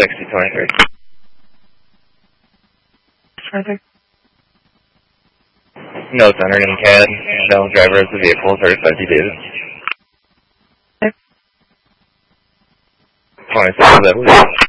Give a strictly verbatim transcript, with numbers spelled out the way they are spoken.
sixty twenty-three. Further. Notes entered in C A D. Shown driver of the vehicle, thirty-five D David. Okay. twenty-six, I believe.